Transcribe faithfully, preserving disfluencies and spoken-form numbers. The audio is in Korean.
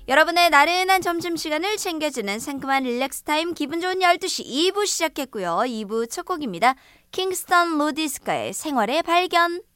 여러분의 나른한 점심시간을 챙겨주는 상큼한 릴렉스 타임 기분 좋은 열두 시 이 부 시작했고요. 이 부 첫 곡입니다. 킹스턴 로디스카의 생활의 발견.